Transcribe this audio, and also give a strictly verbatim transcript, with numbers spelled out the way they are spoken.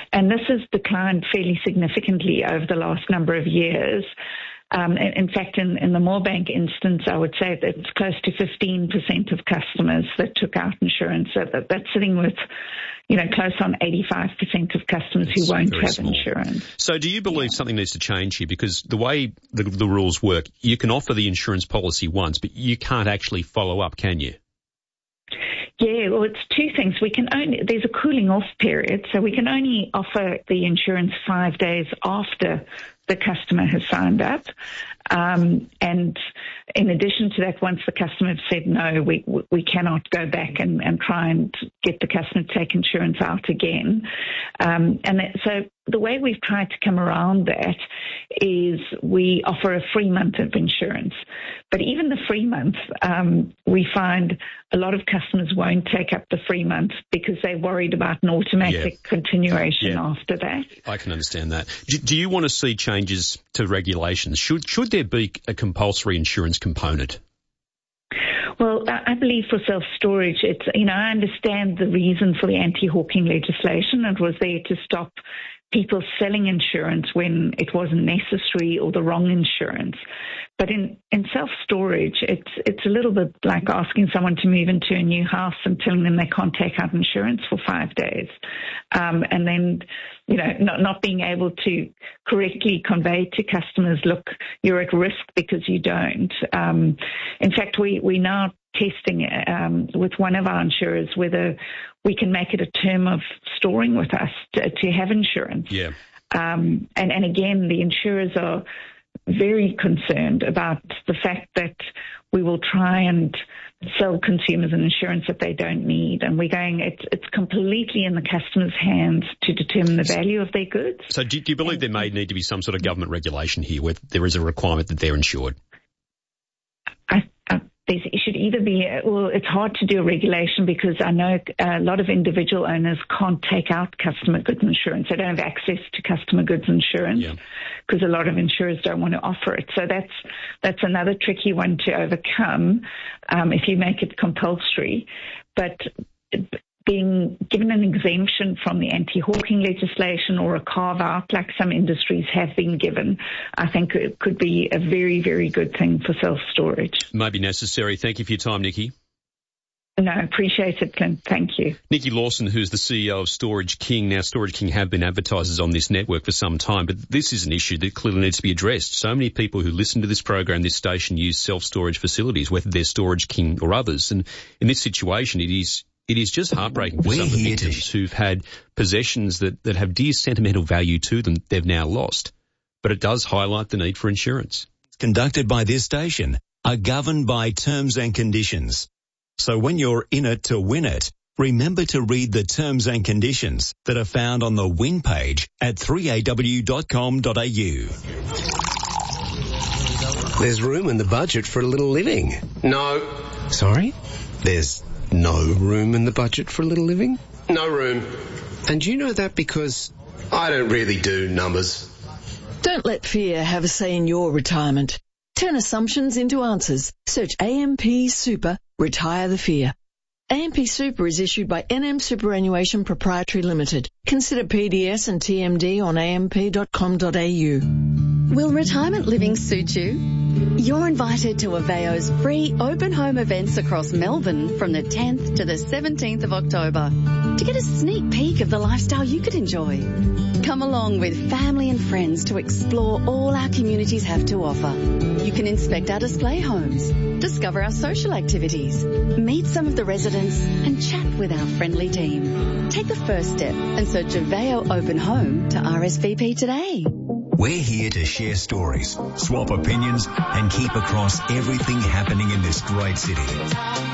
and this has declined fairly significantly over the last number of years. Um, in, in fact, in, in the Moorebank instance, I would say that it's close to fifteen percent of customers that took out insurance. So that, that's sitting with, you know, close on eighty-five percent of customers It's who won't have small. insurance. So do you believe yeah. something needs to change here? Because the way the, the rules work, you can offer the insurance policy once, but you can't actually follow up, can you? Yeah, well, it's two things. We can only, there's a cooling off period, so we can only offer the insurance five days after the customer has signed up. Um, and in addition to that, once the customer has said no, we we cannot go back and, and try and get the customer to take insurance out again. Um, and that, so the way we've tried to come around that is we offer a free month of insurance. But even the free month, um, we find a lot of customers won't take up the free month because they're worried about an automatic yeah. continuation yeah. after that. I can understand that. Do, do you want to see changes to regulations? Should should there be a compulsory insurance component? Well, I believe for self-storage, it's, you know, I understand the reason for the anti-hawking legislation. It was there to stop people selling insurance when it wasn't necessary or the wrong insurance. But in, in self-storage, it's it's a little bit like asking someone to move into a new house and telling them they can't take out insurance for five days. Um, and then, you know, not, not being able to correctly convey to customers, look, you're at risk because you don't. Um, in fact, we, we now testing um, with one of our insurers whether we can make it a term of storing with us to, to have insurance. Yeah. Um, and, and again, the insurers are very concerned about the fact that we will try and sell consumers an insurance that they don't need. And we're going, it's, it's completely in the customer's hands to determine the value of their goods. So do, do you believe there may need to be some sort of government regulation here where there is a requirement that they're insured? I, I It should either be, well, it's hard to do a regulation because I know a lot of individual owners can't take out customer goods insurance. They don't have access to customer goods insurance because yeah. a lot of insurers don't want to offer it. So that's that's another tricky one to overcome um, if you make it compulsory. But being given an exemption from the anti-hawking legislation or a carve-out like some industries have been given, I think it could be a very, very good thing for self-storage. May be necessary. Thank you for your time, Nikki. No, appreciate it, Clint. Thank you. Nikki Lawson, who's the C E O of Storage King. Now, Storage King have been advertisers on this network for some time, but this is an issue that clearly needs to be addressed. So many people who listen to this program, this station, use self-storage facilities, whether they're Storage King or others. And in this situation, it is It is just heartbreaking for We're some of the here victims to... who've had possessions that, that have dear sentimental value to them they've now lost. But it does highlight the need for insurance. Conducted by this station are governed by terms and conditions. So when you're in it to win it, remember to read the terms and conditions that are found on the win page at three a w dot com dot a u. There's room in the budget for a little living. No. Sorry? There's no room in the budget for a little living? No room. And you know that because I don't really do numbers. Don't let fear have a say in your retirement. Turn assumptions into answers. Search A M P Super, Retire the Fear. A M P Super is issued by N M Superannuation Proprietary Limited. Consider P D S and T M D on a m p dot com dot a u. Will retirement living suit you? You're invited to Aveo's free open home events across Melbourne from the tenth to the seventeenth of October to get a sneak peek of the lifestyle you could enjoy. Come along with family and friends to explore all our communities have to offer. You can inspect our display homes, discover our social activities, meet some of the residents and chat with our friendly team. Take the first step and search Aveo Open Home to R S V P today. We're here to share stories, swap opinions, and keep across everything happening in this great city.